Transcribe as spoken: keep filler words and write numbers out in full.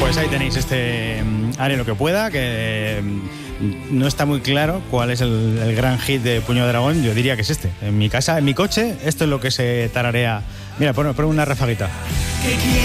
Pues ahí tenéis este Haré lo que pueda, que no está muy claro cuál es el, el gran hit de Puño de Dragón. Yo diría que es este. En mi casa, en mi coche, esto es lo que se tararea. Mira, pon, pon una rafaguita.